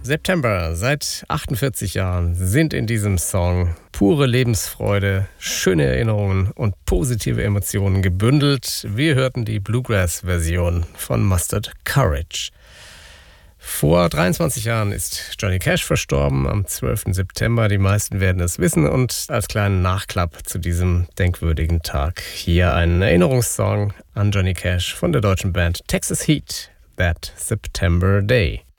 September, seit 48 Jahren sind in diesem Song pure Lebensfreude, schöne Erinnerungen und positive Emotionen gebündelt. Wir hörten die Bluegrass-Version von Mustard Courage. Vor 23 Jahren ist Johnny Cash verstorben, am 12. September. Die meisten werden es wissen. Und als kleinen Nachklapp zu diesem denkwürdigen Tag hier ein Erinnerungssong an Johnny Cash von der deutschen Band Texas Heat, That September Day.